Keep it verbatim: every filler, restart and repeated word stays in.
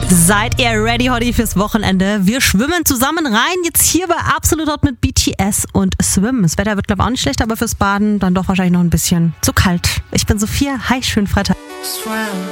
Seid ihr ready heute fürs Wochenende? Wir schwimmen zusammen rein, jetzt hier bei Absolut Hot mit B T S und Swim. Das Wetter wird, glaube ich, auch nicht schlecht, aber fürs Baden dann doch wahrscheinlich noch ein bisschen zu kalt. Ich bin Sophia, hi, schönen Freitag.